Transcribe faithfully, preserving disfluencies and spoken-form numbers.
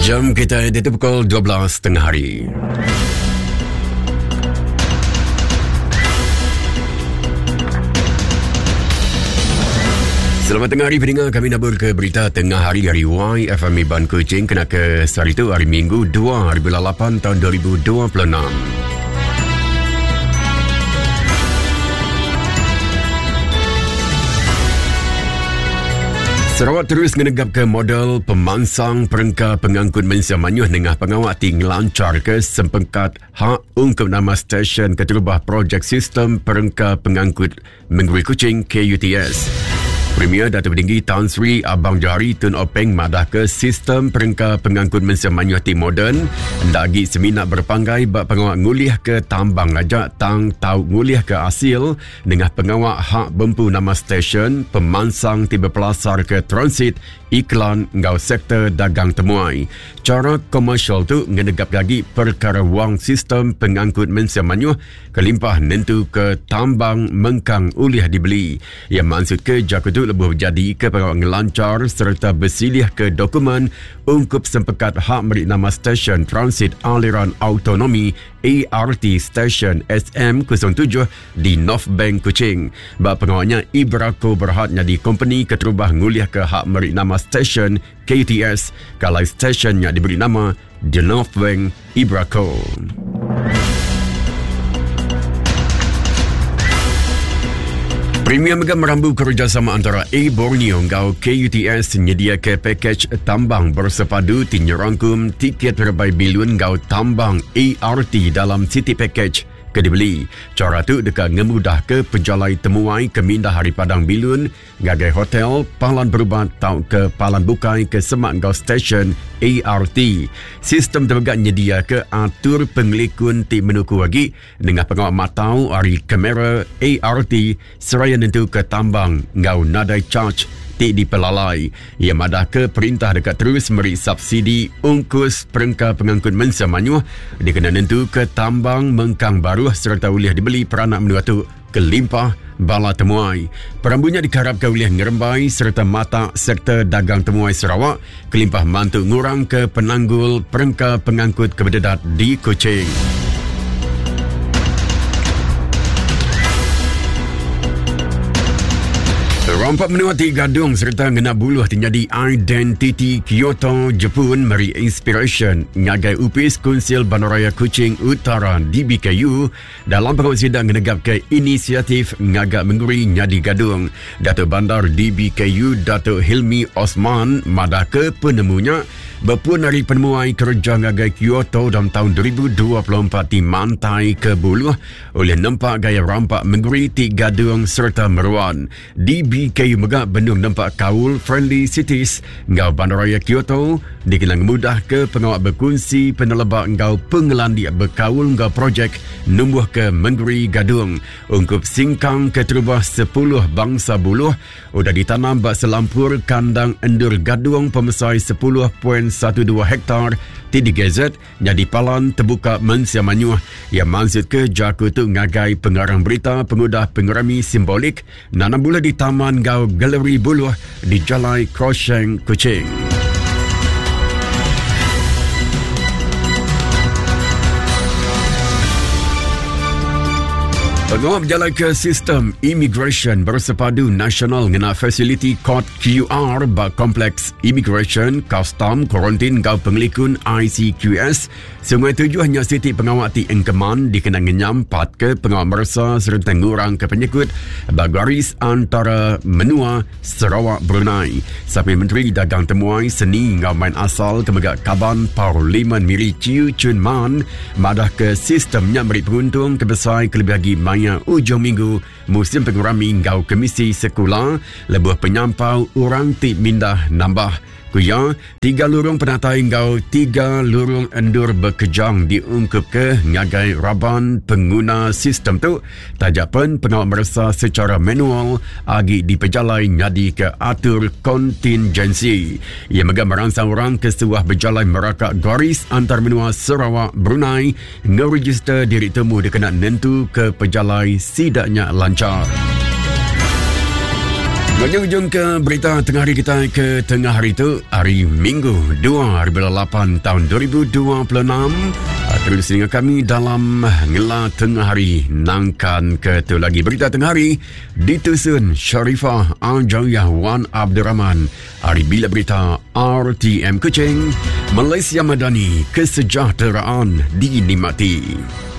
Jam kita di pukul dua belas tengah hari. Selamat tengah hari pendengar, kami nak ke berita tengah hari dari Y F M Ban Kuching kena ke hari itu hari Minggu dua hari bulan lapan tahun dua ribu dua puluh enam. Sarawak terus menegap ke model pemansang perengka pengangkut Malaysia Manyuh dengan pengawak ti ngelancar ke sempengkat hak ungkup nama stesen keterubah projek sistem perengka pengangkut Mengguri Kuching K U T S. Premier Datuk Tinggi Tan Sri Abang Johari Tun Openg madah ke sistem perengka pengangkut Malaysia Manyuh ti moden ndagi seminat berpanggai bak pengawak nguliah ke tambang ajak tang tau nguliah ke asil dengan pengawak hak bempu nama stesen pemansang ti berpelasar ke transit iklan ngau sektor dagang temuai. Cara komersial tu ngenegap lagi perkara wang sistem pengangkut Malaysia Manyuh kelimpah nentu ke tambang mengkang uliah dibeli. Yang maksud ke jaku tu lebih jadi ke pengawak ngelancar serta bersilih ke dokumen ungkup sempekat hak merik nama stesen transit aliran autonomi A R T Station S M kosong tujuh di North Bank Kuching. Bak pengawaknya Ibrako berhad jadi company keterubah nguliah ke hak merik nama stesen K T S kalau stationnya diberi nama The North Bank Ibrako. Premier Mega merambu kerjasama antara A Borneo ngau K U T S nyedia ke pakej tambang bersepadu ti nyerangkum tiket berbai bilion ngau tambang A R T dalam City Package ke dibeli. Cara tu dekat ngemudah ke pejalai temuai ke mindah hari padang bilun ngagai hotel palan berubat tau ke palan bukai ke semak ngau stesen A R T. Sistem terbegak nyedia ke atur pengelikun ti menuku lagi dengan pengawak matau hari kamera A R T seraya nentu ke tambang ngau nadai charge ti dipelalai. Ia madah ke perintah dekat terus meri subsidi ungkus perengka pengangkut Malaysia Manyuh dikena nentu ke tambang mengkang baru serta uliah dibeli peranak menua tu kelimpah bala temuai. Perambunya diharapkan uliah ngerembai serta mata sektor dagang temuai Sarawak kelimpah mantu ngurang ke penanggul perengka pengangkut kebededat di Kuching. Rompak menua ti gadung serta ngena buluh tinggali identiti Kyoto Jepun meri inspiration ngagai upis Kunsil Bandaraya Kuching Utara D B K U dalam pengawal sidang ngenegap ke inisiatif ngagak mengguri nyadi gadung. Datuk Bandar D B K U Datuk Hilmi Osman madah ke penemunya berpun hari penemuai kerja ngagai Kyoto dalam tahun dua ribu dua puluh empat di mantai ke buluh oleh nampak gaya rampak mengguri ti gadung serta meruan. D B K U megak benung nampak kaul friendly cities ngau Bandaraya Kyoto dikenang mudah ke pengawak berkunci penelebak ngau pengelandi berkaul ngau projek numbuh ke mengguri gadung ungkup singkang ke terubah sepuluh bangsa buluh udah ditanam bak selampur kandang endur gadung pemesai sepuluh perpuluhan dua belas hektar ti digezet jadi palan terbuka Malaysia Manyuh. Yang maksud ke jaku tu ngagai pengarang berita pengudah pengurami simbolik nanam bula di taman ngau galeri buluh di Jalai Krosheng Kuching. Pengawal berjalan ke sistem immigration bersepadu nasional ngena fasiliti kod Q R bak kompleks immigration, custom, kuarantin ngau pengelikun I C Q S. Sungai tujuh hanya siti pengawal ti engkeman dikenang nyampat ke pengawal merasa serta ngurang ke penyekut bagaris antara menua Sarawak Brunei. Sapi Menteri Dagang Temuai Seni ngau main asal kemegak Kaban Parlimen Miri Chiu Chun Man madah ke sistemnya beri penguntung kebesai kelebih maya ujung minggu musim pengurami ngau Komisi Sekular lebuh penyampau orang ti mindah nambah. Kuya, tiga lurung penatai ngau tiga lurung endur berkejang diungkup ke ngagai raban pengguna sistem tu. Tajapan pengawal merasa secara manual agi dipejalai nyadi ke atur kontingensi. Ia mega merangsang orang ke sebuah berjalai merakak garis antar menua Sarawak Brunei ngeregister diri temu dikena nentu ke pejalai sidaknya lancar. Menunjung ke berita tengah hari kita ke tengah hari itu, hari Minggu dua hari lapan tahun dua ribu dua puluh enam. Terus dengan kami dalam Ngela Tengah Hari. Nangkan ke tu lagi berita tengah hari ditusun Sharifah Al-Jawiyah Wan Abdul Rahman. Hari bila berita R T M Kuching, Malaysia Madani, kesejahteraan dinikmati.